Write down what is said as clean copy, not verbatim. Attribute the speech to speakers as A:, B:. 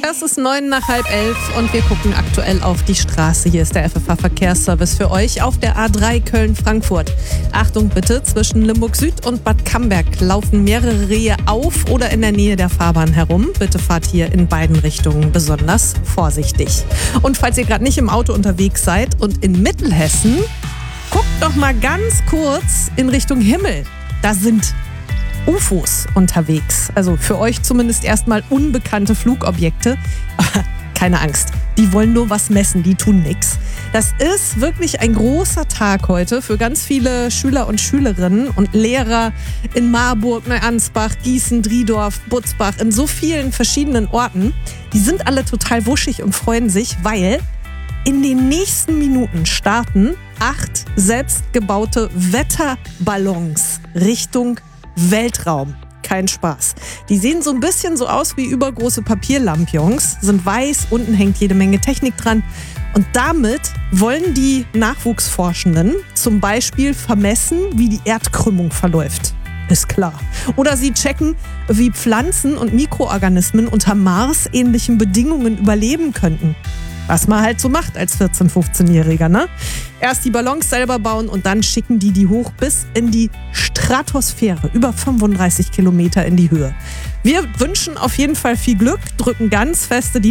A: Es ist 11:09 und wir gucken aktuell auf die Straße. Hier ist der FFH-Verkehrsservice für euch auf der A3 Köln-Frankfurt. Achtung bitte, zwischen Limburg Süd und Bad Camberg laufen mehrere Rehe auf oder in der Nähe der Fahrbahn herum. Bitte fahrt hier in beiden Richtungen besonders vorsichtig. Und falls ihr gerade nicht im Auto unterwegs seid und in Mittelhessen, guckt doch mal ganz kurz in Richtung Himmel. Da sind UFOs unterwegs. Also für euch zumindest erstmal unbekannte Flugobjekte. Aber keine Angst, die wollen nur was messen, die tun nichts. Das ist wirklich ein großer Tag heute für ganz viele Schüler und Schülerinnen und Lehrer in Marburg, Neuansbach, Gießen, Driedorf, Butzbach, in so vielen verschiedenen Orten. Die sind alle total wuschig und freuen sich, weil in den nächsten Minuten starten 8 selbstgebaute Wetterballons Richtung Weltraum. Kein Spaß. Die sehen so ein bisschen so aus wie übergroße Papierlampions, sind weiß, unten hängt jede Menge Technik dran. Und damit wollen die Nachwuchsforschenden zum Beispiel vermessen, wie die Erdkrümmung verläuft. Ist klar. Oder sie checken, wie Pflanzen und Mikroorganismen unter Mars-ähnlichen Bedingungen überleben könnten. Was man halt so macht als 14-, 15-Jähriger, ne? Erst die Ballons selber bauen und dann schicken die hoch bis in die Stratosphäre, über 35 Kilometer in die Höhe. Wir wünschen auf jeden Fall viel Glück, drücken ganz feste die